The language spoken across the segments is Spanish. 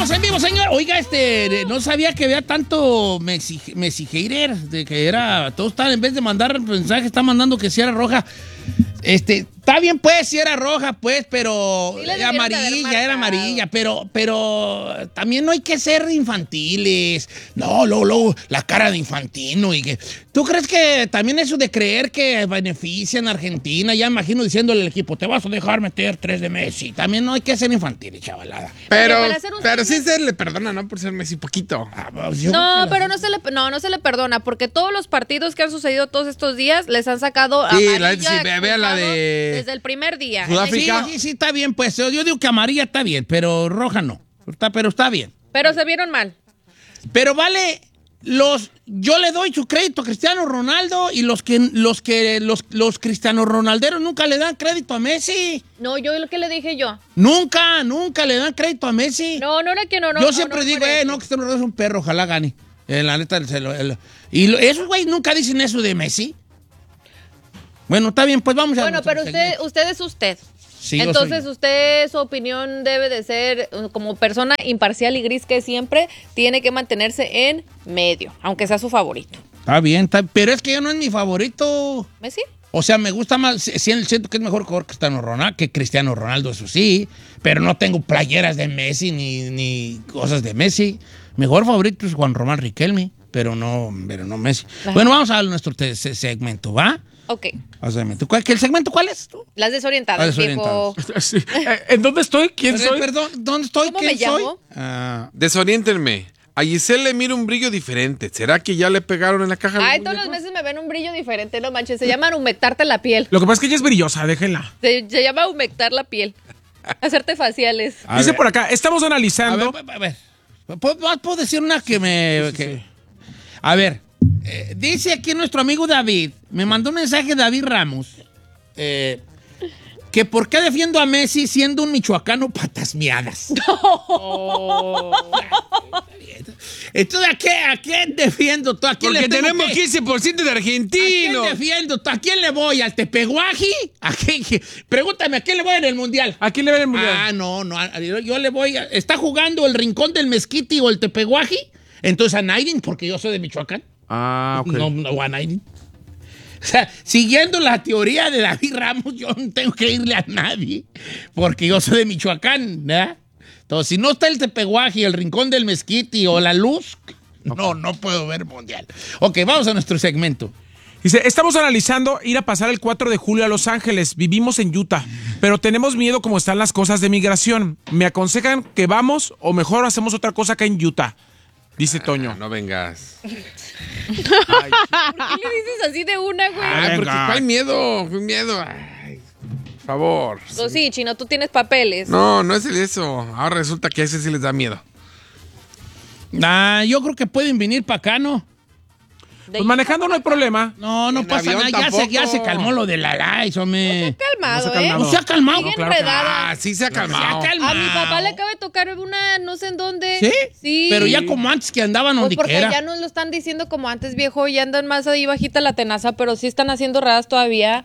Estamos en vivo, señor. Oiga, no sabía que había tanto Messi hater, de que era, todos están, en vez de mandar mensajes, están mandando que si era roja. Está bien, pues, si era roja, pues, pero Sí, era amarilla, pero también no hay que ser infantiles. No, luego, la cara de Infantino y que... ¿Tú crees que también eso de creer que benefician a Argentina? Ya imagino diciéndole al equipo, te vas a dejar meter 3 de Messi. También no hay que ser infantiles, chavalada. Pero sí se le perdona, ¿no? Por ser Messi poquito. No, pero no se le perdona, porque todos los partidos que han sucedido todos estos días les han sacado Sí, amarilla, vea la de... desde el primer día. Sudáfrica. Sí, está bien, pues. Yo digo que amarilla está bien, pero roja no. Pero está bien. Pero se vieron mal. Pero vale, yo le doy su crédito a Cristiano Ronaldo y los Cristiano Ronalderos nunca le dan crédito a Messi. No, yo lo que le dije yo. Nunca le dan crédito a Messi. No era que no. Yo siempre digo, Cristiano Ronaldo es un perro, ojalá gane. La neta, y esos güeyes nunca dicen eso de Messi. Bueno, está bien, pues vamos a... Bueno, pero usted es usted. Sí, entonces usted, su opinión debe de ser, como persona imparcial y gris que siempre, tiene que mantenerse en medio, aunque sea su favorito. Está bien, pero es que yo no es mi favorito. ¿Messi? O sea, me gusta más, siento que es mejor jugador que Cristiano Ronaldo, eso sí, pero no tengo playeras de Messi ni cosas de Messi. Mi mejor favorito es Juan Román Riquelme, pero no Messi. Ajá. Bueno, vamos a nuestro segmento, ¿va? Ok. ¿El segmento cuál es? Las desorientadas, viejo. Sí. ¿En dónde estoy? ¿Quién soy? Perdón, ¿dónde estoy? ¿Cómo ¿Quién me llamo? soy? Desoriéntenme. A Giselle le miro un brillo diferente. ¿Será que ya le pegaron en la caja? Ay, todos los meses me ven un brillo diferente, no manches. Se llama humectarte la piel. Lo que pasa es que ella es brillosa, déjenla. Se llama humectar la piel. Hacerte faciales. Dice por acá, estamos analizando... A ver. ¿Puedo decir una que me... A ver, dice aquí nuestro amigo David, me mandó un mensaje David Ramos, que por qué defiendo a Messi siendo un michoacano patas miadas. Entonces, ¿a quién defiendo? ¿A quién Porque le tengo tenemos 15% de ¿A argentinos. quién defiendo? ¿A quién le voy? ¿Al Tepeguaji? Pregúntame, ¿a quién le voy en el Mundial? ¿A quién le ven el mundial? Ah, no, yo le voy ¿está jugando el Rincón del Mezquite o el Tepeguaji? Entonces a Nairin, porque yo soy de Michoacán. Ah, ok. No a Nairin. O sea, siguiendo la teoría de David Ramos, yo no tengo que irle a nadie, porque yo soy de Michoacán, ¿verdad? Entonces, si no está el Tepeguaji, el Rincón del Mezquite o la Luz, no puedo ver Mundial. Ok, vamos a nuestro segmento. Dice, estamos analizando ir a pasar el 4 de julio a Los Ángeles. Vivimos en Utah, pero tenemos miedo como están las cosas de migración. ¿Me aconsejan que vamos o mejor hacemos otra cosa acá en Utah? Dice Toño. No vengas. ¿Por qué le dices así de una, güey? Ay, porque hay miedo. Ay, por favor. Pues sí, Chino, tú tienes papeles. No es eso. Ahora resulta que a ese sí les da miedo. Yo creo que pueden venir para acá, ¿no? Pues manejando no hay problema. No pasa avión nada. tampoco. Ya se calmó lo de la live, hombre. Calmado, No se ha calmado. No se ha calmado. Sigue claro que enredada. Sí se ha calmado. Se ha calmado. A mi papá le acaba de tocar una, no sé en dónde. ¿Sí? Sí. Pero ya como antes que andaban Pues donde porque quiera. ya no lo están diciendo como antes, viejo, y andan más ahí bajita la tenaza, pero sí están haciendo radas todavía.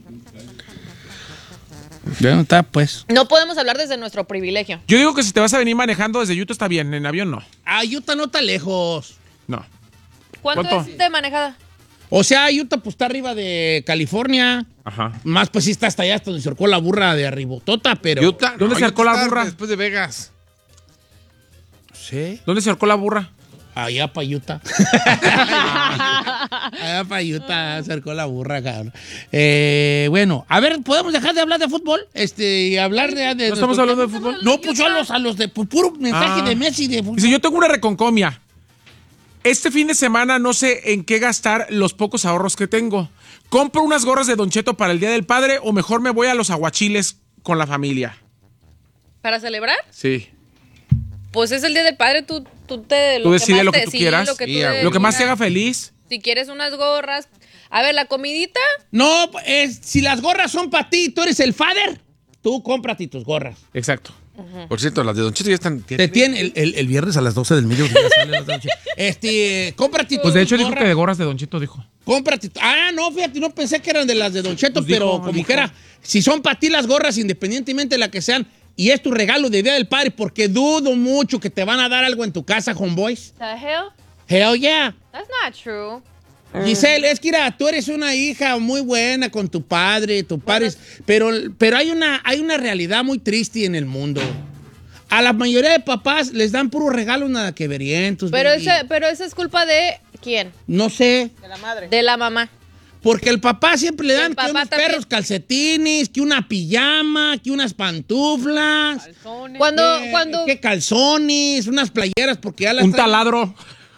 Ya no está, pues. No podemos hablar desde nuestro privilegio. Yo digo que si te vas a venir manejando desde Utah está bien, en avión no. Utah no está lejos. No. ¿Cuánto ¿Cuánto? es de manejada? O sea, Utah pues está arriba de California. Ajá. Más pues sí está hasta allá, hasta donde cercó la burra de arribotota, pero... Utah. ¿Dónde se arcó la Utah está burra? Después de Vegas. Sí. ¿Dónde se ahorcó la burra? Allá para Utah. Allá para Utah acercó la burra, cabrón. Bueno, a ver, ¿podemos dejar de hablar de fútbol? Y hablar de ¿No estamos hablando de fútbol? No, pues yo a los de puro mensaje de Messi de fútbol. Dice, yo tengo una reconcomia. Este fin de semana no sé en qué gastar los pocos ahorros que tengo. ¿Compro unas gorras de Don Cheto para el Día del Padre o mejor me voy a los aguachiles con la familia? ¿Para celebrar? Sí. Pues es el Día del Padre, tú decides lo que tú quieras. Lo que, Sí, Lo que más te haga feliz. Si quieres unas gorras. A ver, la comidita. No, si las gorras son para ti, tú eres el father, tú cómprate tus gorras. Exacto. Por cierto, las de Don Cheto ya están... Te tiene el viernes a las 12 del mediodía. Sale las 12. Cómprate Pues de hecho tus dijo que de gorras de Don Cheto dijo. Cómprate. No, fíjate, no pensé que eran de las de Don Cheto, Pues pero dijo, como dijo. que era. Si son para ti las gorras, independientemente de la que sean, y es tu regalo de Día del Padre, porque dudo mucho que te van a dar algo en tu casa, homeboys. The hell? Hell yeah. That's not true. Giselle, es que mira, tú eres una hija muy buena con tu padre, pero hay una realidad muy triste en el mundo. A la mayoría de papás les dan puros regalos nada que verientos. Pero baby. esa es culpa de ¿quién? No sé. De la madre. De la mamá. Porque el papá siempre le dan El que papá unos también. perros calcetines, que una pijama, que unas pantuflas. Cuando Que calzones, unas playeras, porque ya las Un traen- taladro.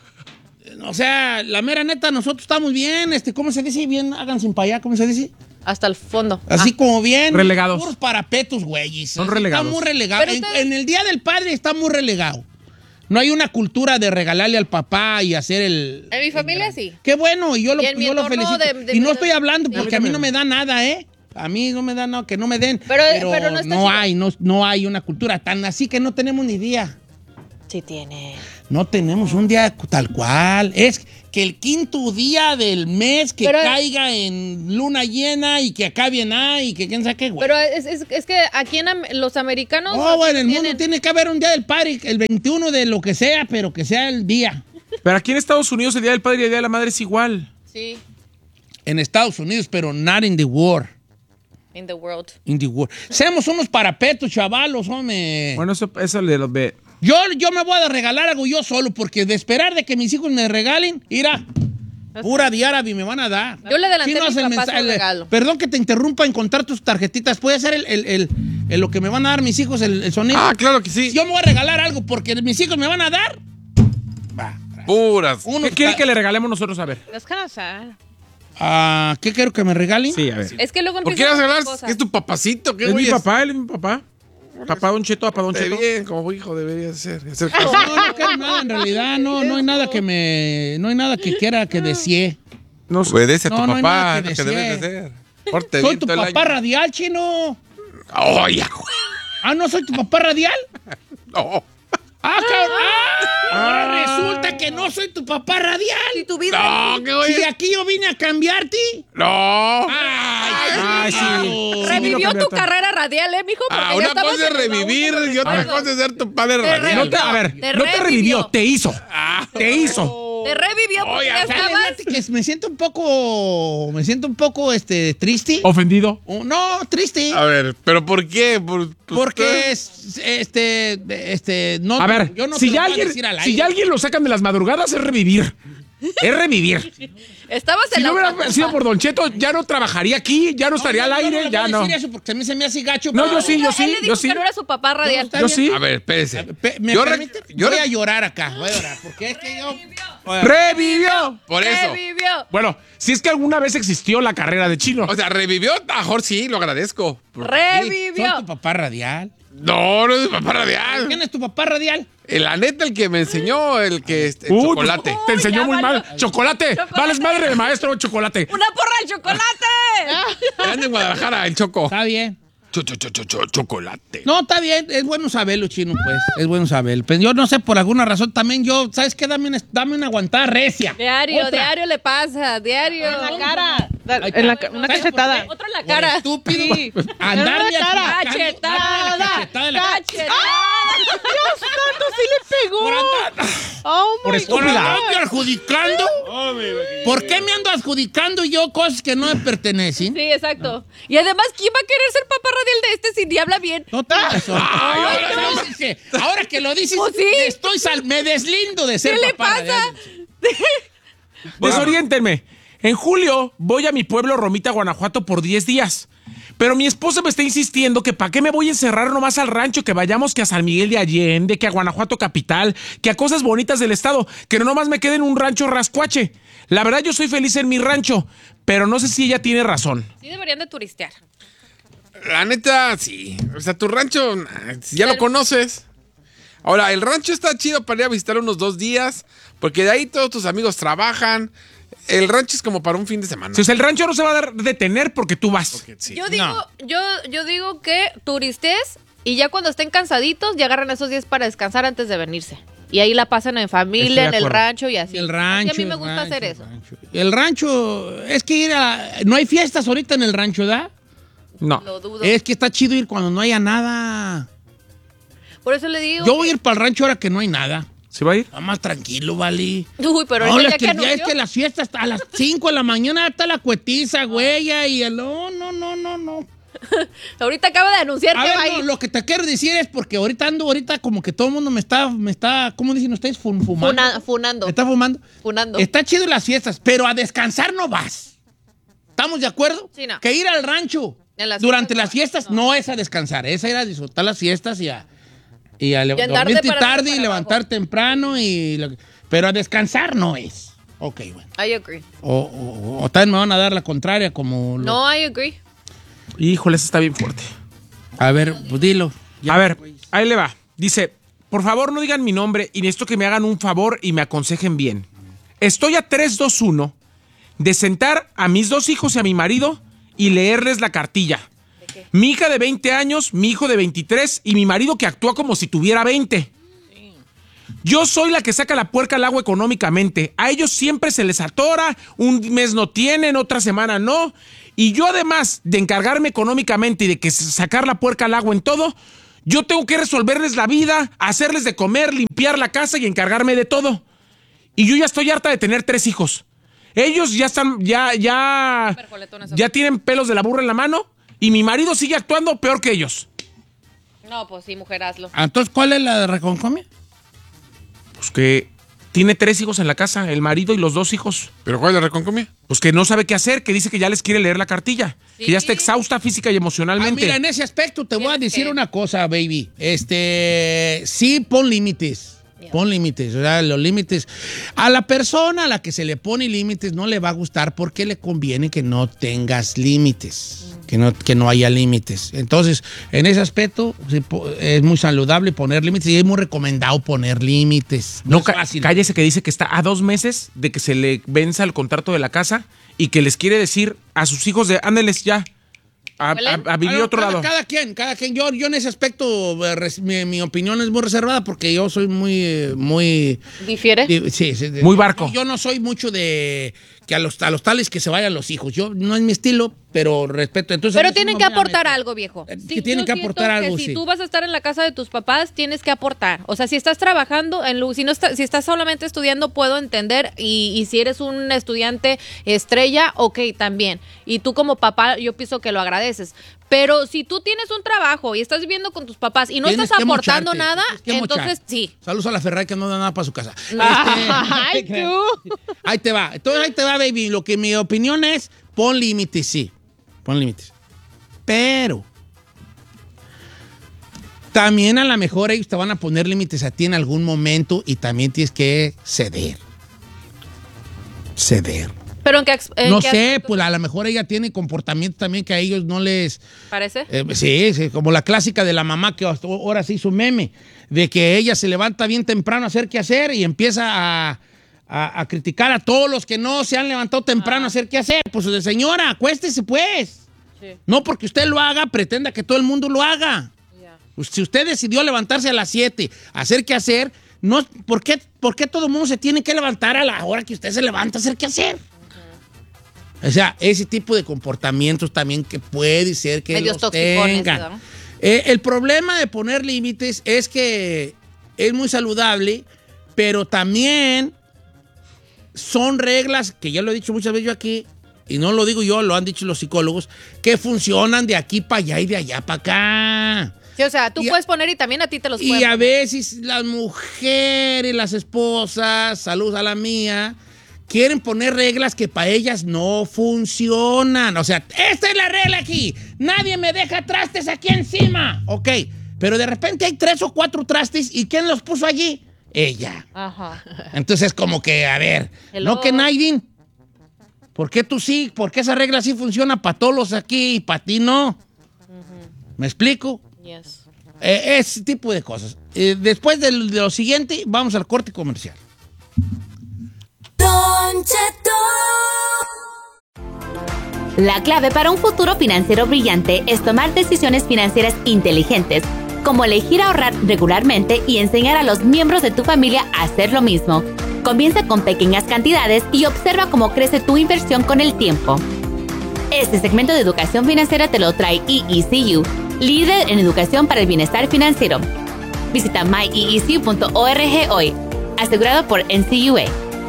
O sea, la mera neta, nosotros estamos bien, ¿cómo se dice? Bien, hagan sin para allá, ¿cómo se dice? hasta el fondo. Así como bien. Relegados. Puros parapetos, güeyes. Son Así, relegados. Está muy relegado. Pero ustedes- En el Día del Padre está muy relegado. No hay una cultura de regalarle al papá y hacer el... En mi familia sí. Qué bueno, y yo lo, Y en mi yo lo entorno felicito. de- y no estoy hablando Sí. porque a mí no me da nada, ¿eh? A mí no me da nada, que no me den. Pero no está chido. no hay una cultura tan así que no tenemos ni día. Sí tiene. No tenemos un día tal cual. Es que el quinto día del mes que Pero- caiga en luna llena y que acabe en A y que quién sabe qué, güey. Pero es que aquí los americanos... Oh, bueno, en el tienen- mundo tiene que haber un día del padre, el 21 de lo que sea, pero que sea el día. Pero aquí en Estados Unidos el Día del Padre y el Día de la Madre es igual. Sí, En Estados Unidos, pero not in the world. in the world. In the world. Seamos unos parapetos, chavalos, hombre. Bueno, eso es el de los B. Yo me voy a regalar algo yo solo, porque de esperar de que mis hijos me regalen, mira, pura diárabe me van a dar. Yo le adelanté Sí, no a mis es el papás mensaje. un regalo. Perdón que te interrumpa en contar tus tarjetitas. ¿Puede ser lo que me van a dar mis hijos, el sonido? Ah, claro que sí. Yo me voy a regalar algo porque mis hijos me van a dar. Va. Puras. Unos ¿Qué quiere ca- que le regalemos nosotros? A ver. That's kind of sad. ¿Qué quiero que me regalen? Sí, a ver. Es que luego ¿Por qué empiezan vas a a hablar? hacer cosas. ¿Qué es tu papacito? ¿Qué Es mi güey papá, él es mi papá. Papá Don Cheto, papá Don Cheto. Bien, como hijo debería ser. Hacer No, cosas. no quiero nada en realidad. No hay nada no hay nada que quiera que desee. No sé. Obedece a tu No, no hay papá, nada es que lo que debes de decir. hacer. Porte Soy bien tu todo el papá año. radial, chino. Oh, ya, güey. ¿No soy tu papá radial? No. Cabrón. Ahora resulta que no soy tu papá radial. Si tu vida... No, qué güey. Si aquí yo vine a cambiarte. No. Ay, sí. claro. Revivió Sí, no tu cambió carrera radial, mijo, porque ya Una estabas cosa es en el baúl revivir con y otra recuerdos. cosa es ser tu padre Te radial. No te, a ver, Te no te revivió. revivió, te hizo. Te hizo. Te revivió porque Oye, ya Chale, estabas... fíjate que me siento un poco triste. Ofendido. No, triste. A ver, ¿pero por qué? Porque no, A ver, yo no si te lo ya voy a alguien, decir al si aire. ya alguien lo sacan de las madrugadas, es revivir. Es revivir. Estabas Si en no la... hubiera sido por Don Cheto, ya no trabajaría aquí, ya no estaría al yo aire, le ya voy a no. decir eso porque a mí se me hace gacho. No, pero- yo sí, yo sí, Él le dijo yo sí. que no era su papá radial. Está Yo bien. sí. A ver, espérese. ¿Me Yo permite? yo Voy a llorar acá, voy a llorar, porque es que yo... ¡Revivió! Por eso. Revivió. Bueno, si es que alguna vez existió la carrera de chino. O sea, revivió, mejor sí, lo agradezco. Revivió. Soy tu papá radial. No, no es mi papá radial. ¿Quién es tu papá radial? La neta, el que me enseñó, el que el chocolate. Te enseñó ya muy valió. mal. Chocolate. Chocolate. Vales madre de maestro, chocolate. ¡Una porra de chocolate! Anda en Guadalajara, el choco. Está bien. Chocolate. No, está bien, es bueno saberlo, chino, pues. Es bueno saberlo. Pues yo no sé, por alguna razón también yo, ¿sabes qué? Dame una aguantada recia. Diario, Otra. diario le pasa, diario. En la cara. Ahí En la está. ca- una ¿Sabes por cachetada. qué? Otro en la Por cara. estúpido. Sí. Andarle En la cara. Cachetada. Cachetada de la- Cachetada. Dios santo, sí le pegó. Por andar- Oh Por my por estúpida. andarte adjudicando. ¿Por qué me ando adjudicando yo cosas que no me pertenecen? Sí, exacto. Y además, ¿quién va a querer ser papá radial de este si ni habla bien? No tienes razón. Ahora que lo dices, Pues sí. me deslindo de ser ¿Qué le papá pasa? radial. Desoriéntenme. En julio voy a mi pueblo Romita, Guanajuato por 10 días. Pero mi esposa me está insistiendo que para qué me voy a encerrar nomás al rancho, que vayamos que a San Miguel de Allende, que a Guanajuato capital, que a cosas bonitas del estado, que no nomás me quede en un rancho rascuache. La verdad yo soy feliz en mi rancho, pero no sé si ella tiene razón. Sí deberían de turistear. La neta, sí. O sea, tu rancho, ya lo conoces. Ahora, el rancho está chido para ir a visitar unos 2 días, porque de ahí todos tus amigos trabajan. El rancho es como para un fin de semana. Entonces el rancho no se va a detener porque tú vas. Sí. Yo digo, yo digo que turistes y ya cuando estén cansaditos, ya agarran esos días para descansar antes de venirse. Y ahí la pasan en familia, Estoy en de el acuerdo. rancho y así. El rancho. Así a mí me el gusta rancho, hacer el eso. rancho. El rancho, es que no hay fiestas ahorita en el rancho, ¿da? No. Lo dudo. Es que está chido ir cuando no haya nada. Por eso le digo. Yo voy a ir para el rancho ahora que no hay nada. ¿Se va a ir? Va más tranquilo, vale. Uy, pero No, ahorita es ya que, que ya anunció. es que las fiestas a las 5 de la mañana está la cuetiza, güey, y el... No. Ahorita acaba de anunciar A que ver, va a no, ir. lo que te quiero decir es porque ahorita como que todo el mundo me está, ¿cómo dicen ustedes? Fumando. Funando. ¿Me está fumando? Funando. Está chido las fiestas, pero a descansar no vas. ¿Estamos de acuerdo? Sí, no. Que ir al rancho En las durante fiestas, las fiestas no es a descansar, es a ir a disfrutar las fiestas y a andarte dormirte para tarde arriba, y para levantar abajo. temprano, pero a descansar no es. Ok, bueno. I agree. O también me van a dar la contraria como... No, I agree. Híjole, eso está bien fuerte. A ver, pues dilo. A ver, ahí le va. Dice, por favor no digan mi nombre y necesito que me hagan un favor y me aconsejen bien. Estoy a 3-2-1 de sentar a mis 2 hijos y a mi marido y leerles la cartilla. Mi hija de 20 años, mi hijo de 23 y mi marido que actúa como si tuviera 20. Yo soy la que saca la puerca al agua económicamente. A ellos siempre se les atora, un mes no tienen, otra semana no. Y yo además de encargarme económicamente y de que sacar la puerca al agua en todo, yo tengo que resolverles la vida, hacerles de comer, limpiar la casa y encargarme de todo. Y yo ya estoy harta de tener 3 hijos. Ellos ya están, ya tienen pelos de la burra en la mano y mi marido sigue actuando peor que ellos. No, pues sí, mujer, hazlo. Entonces, ¿cuál es la de reconcomia? Pues que tiene 3 hijos en la casa, el marido y los 2 hijos. ¿Pero cuál es la reconcomia? Pues que no sabe qué hacer, que dice que ya les quiere leer la cartilla. Sí. Que ya está exhausta física y emocionalmente. Mira, en ese aspecto te voy a Tienes decir que- una cosa, baby. Sí, pon límites. Pon límites, o sea, los límites. A la persona a la que se le pone límites no le va a gustar porque le conviene que no tengas límites, que no haya límites. Entonces, en ese aspecto sí, es muy saludable poner límites y es muy recomendado poner límites. No, es fácil. cállese que dice que está a 2 meses de que se le venza el contrato de la casa y que les quiere decir a sus hijos de ándeles ya a vivir Bueno, otro lado. Cada quien. Yo en ese aspecto, mi opinión es muy reservada porque yo soy muy ¿Difiere? sí, Muy barco. Yo no soy mucho de que a los tales que se vayan los hijos. Yo no es mi estilo, pero respeto. Entonces, Pero a mí sí tienen me que voy a aportar meter. algo, viejo. Que Sí, tienen yo que aportar siento algo, que sí. si tú vas a estar en la casa de tus papás, tienes que aportar. O sea, si estás trabajando, si estás solamente estudiando, puedo entender. Y si eres un estudiante estrella, ok, también. Y tú como papá, yo pienso que lo agradeces. Pero si tú tienes un trabajo y estás viviendo con tus papás y no Tienes estás que aportando mocharte, nada, tienes que entonces mochar. sí. Saludos a la Ferrari que no da nada para su casa. Ay, tú. Ahí te va. Entonces, ahí te va, baby. Lo que mi opinión es, pon límites, sí. Pon límites. Pero también a lo mejor ellos te van a poner límites a ti en algún momento y también tienes que ceder. Pero en qué No qué sé, aspecto pues a lo mejor ella tiene comportamiento también que a ellos no les... parece. Sí, como la clásica de la mamá que hasta ahora se hizo meme, de que ella se levanta bien temprano a hacer qué hacer y empieza a criticar a todos los que no se han levantado temprano a hacer qué hacer. Pues de señora, acuéstese pues. Sí. No porque usted lo haga, pretenda que todo el mundo lo haga. Ya. Pues, si usted decidió levantarse a las 7, hacer qué hacer, no, ¿por qué todo el mundo se tiene que levantar a la hora que usted se levanta a hacer qué hacer? O sea, ese tipo de comportamientos también que puede ser que Medios los toxicones, tengan. ¿verdad? El problema de poner límites es que es muy saludable, pero también son reglas, que ya lo he dicho muchas veces yo aquí, y no lo digo yo, lo han dicho los psicólogos, que funcionan de aquí para allá y de allá para acá. Sí, o sea, tú Y a- puedes poner y también a ti te los Y pueden a poner. veces las mujeres, las esposas, saludos a la mía, quieren poner reglas que para ellas no funcionan. O sea, esta es la regla aquí. Nadie me deja trastes aquí encima. Ok, pero de repente hay 3 o 4 trastes y ¿quién los puso allí? Ella. Ajá. Entonces como que, a ver, Hello. no que Naidin. ¿Por qué tú sí? ¿Por qué esa regla sí funciona para todos los aquí y para ti no? ¿Me explico? Yes. Ese tipo de cosas. Después de lo siguiente, vamos al corte comercial. Don Cheto. La clave para un futuro financiero brillante es tomar decisiones financieras inteligentes, como elegir ahorrar regularmente y enseñar a los miembros de tu familia a hacer lo mismo. Comienza con pequeñas cantidades y observa cómo crece tu inversión con el tiempo. Este segmento de educación financiera te lo trae EECU, líder en educación para el bienestar financiero. Visita myecu.org hoy. Asegurado por NCUA.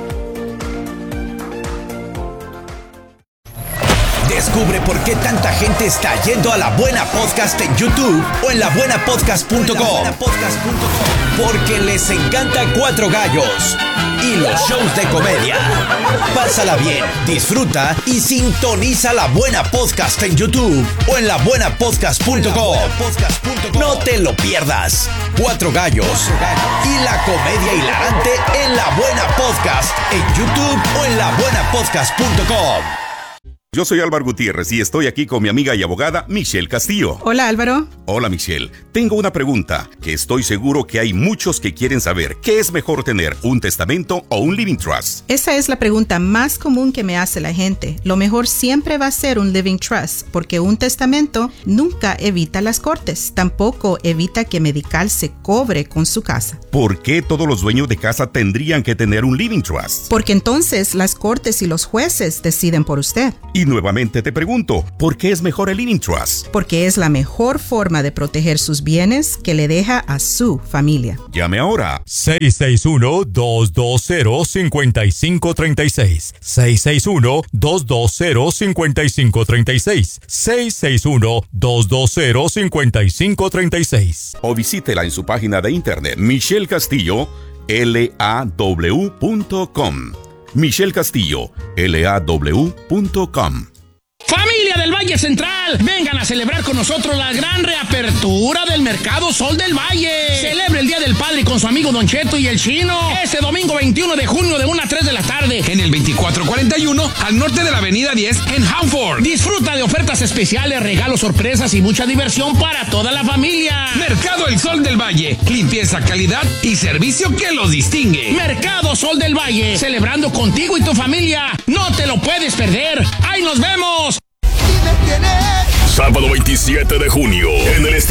Descubre por qué tanta gente está yendo a La Buena Podcast en YouTube o en labuenapodcast.com. Porque les encanta Cuatro Gallos y los shows de comedia. Pásala bien, disfruta y sintoniza La Buena Podcast en YouTube o en labuenapodcast.com. No te lo pierdas. Cuatro Gallos y la comedia hilarante en La Buena Podcast en YouTube o en labuenapodcast.com. Yo soy Álvaro Gutiérrez y estoy aquí con mi amiga y abogada Michelle Castillo. Hola, Álvaro. Hola, Michelle. Tengo una pregunta que estoy seguro que hay muchos que quieren saber. ¿Qué es mejor tener, un testamento o un living trust? Esa es la pregunta más común que me hace la gente. Lo mejor siempre va a ser un living trust, porque un testamento nunca evita las cortes. Tampoco evita que Medical se cobre con su casa. ¿Por qué todos los dueños de casa tendrían que tener un living trust? Porque entonces las cortes y los jueces deciden por usted. Y nuevamente te pregunto, ¿por qué es mejor el living trust? Porque es la mejor forma de proteger sus bienes que le deja a su familia. Llame ahora. 661-220-5536. 661-220-5536. 661-220-5536. O visítela en su página de internet, Michelle Castillo, law.com. Michelle Castillo, law.com. Familia del Valle Central, vengan a celebrar con nosotros la gran reapertura del Mercado Sol del Valle. Celebre el Día del Padre con su amigo Don Cheto y el Chino. Este domingo 21 de junio de 1 a 3 de la tarde. En el 2441, al norte de la avenida 10, en Hanford. Disfruta de ofertas especiales, regalos, sorpresas y mucha diversión para toda la familia. Mercado El Sol del Valle. Limpieza, calidad y servicio que los distingue. Mercado Sol del Valle. Celebrando contigo y tu familia. No te lo puedes perder. ¡Ahí nos vemos! Sábado 27 de junio, en el estadio